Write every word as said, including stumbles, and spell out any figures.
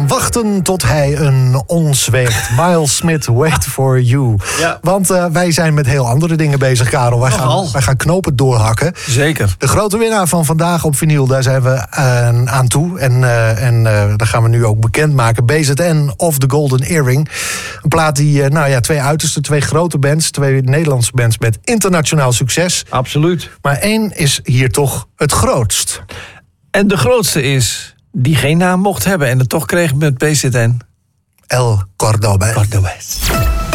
wachten tot hij een ons weegt. Miles Smith, Wait for You. Ja. Want uh, wij zijn met heel andere dingen bezig, Karel. Wij gaan, wij gaan knopen doorhakken. Zeker. De grote winnaar van vandaag op vinyl, daar zijn we uh, aan toe. En, uh, en uh, dat gaan we nu ook bekendmaken. B Z N of The Golden Earring. Een plaat die, uh, nou ja, twee uiterste, twee grote bands. Twee Nederlandse bands met internationaal succes. Absoluut. Maar één is hier toch het grootst. En de grootste is die geen naam mocht hebben en het toch kreeg met B Z N. El Cordobés. Cordobés.